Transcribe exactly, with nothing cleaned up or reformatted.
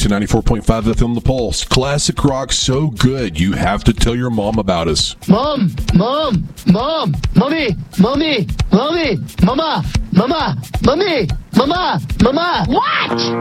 to ninety-four point five F M The Pulse. Classic rock so good, you have to tell your mom about us. Mom, mom, mom, mommy, mommy, mommy, mama, mama, mommy, mama, mama. What?